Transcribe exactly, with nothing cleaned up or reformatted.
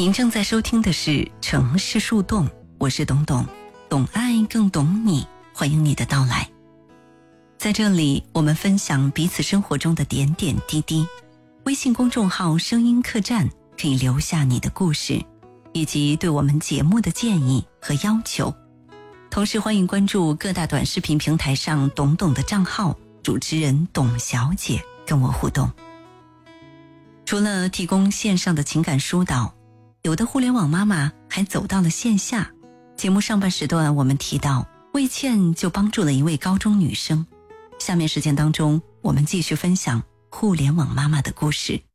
您正在收听的是城市树洞，我是董董，懂爱更懂你，欢迎你的到来。在这里，我们分享彼此生活中的点点滴滴。微信公众号声音客栈可以留下你的故事，以及对我们节目的建议和要求。同时欢迎关注各大短视频平台上董董的账号，主持人董小姐跟我互动。除了提供线上的情感疏导，有的互联网妈妈还走到了线下。节目上半时段我们提到，魏倩就帮助了一位高中女生。下面时间当中，我们继续分享互联网妈妈的故事。